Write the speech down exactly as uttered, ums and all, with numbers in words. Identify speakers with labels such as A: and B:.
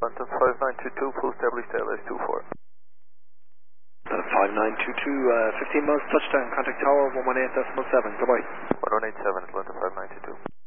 A: Atlanta five nine two two, full established L S two four.
B: Uh, five nine two two, uh, fifteen miles touchdown, contact tower one one eight decimal seven, goodbye.
A: one one eight seven, Atlanta five nine two two.